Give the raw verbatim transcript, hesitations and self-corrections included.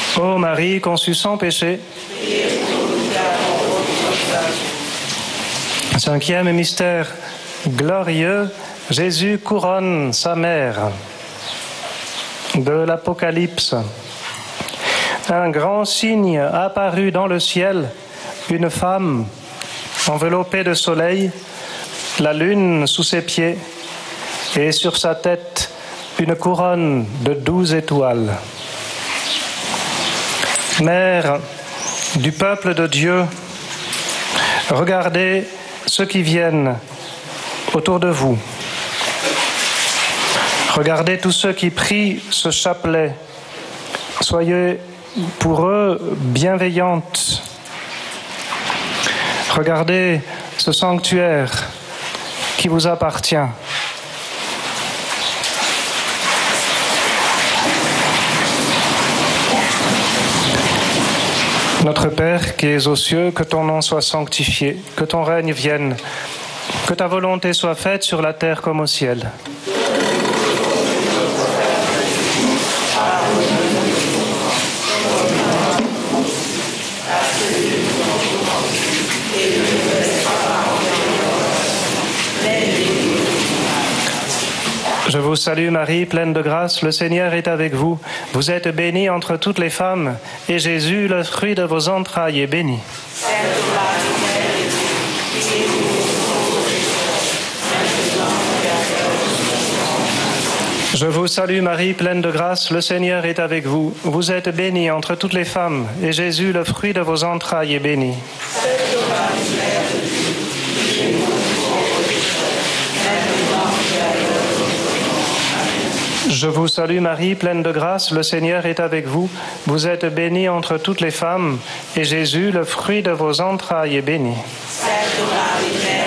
Ô Marie, conçue sans péché. Cinquième mystère glorieux, Jésus couronne sa mère. De l'Apocalypse. Un grand signe apparut dans le ciel, une femme enveloppée de soleil, la lune sous ses pieds, et sur sa tête une couronne de douze étoiles. Mère du peuple de Dieu, regardez ceux qui viennent autour de vous. Regardez tous ceux qui prient ce chapelet. Soyez pour eux bienveillantes. Regardez ce sanctuaire qui vous appartient. Notre Père qui es aux cieux, que ton nom soit sanctifié, que ton règne vienne, que ta volonté soit faite sur la terre comme au ciel. Je vous salue Marie, pleine de grâce, le Seigneur est avec vous. Vous êtes bénie entre toutes les femmes, et Jésus, le fruit de vos entrailles, est béni. Je vous salue Marie, pleine de grâce, le Seigneur est avec vous. Vous êtes bénie entre toutes les femmes, et Jésus, le fruit de vos entrailles, est béni. Je vous salue Marie, pleine de grâce, le Seigneur est avec vous. Vous êtes bénie entre toutes les femmes, et Jésus, le fruit de vos entrailles, est béni. Sainte Marie,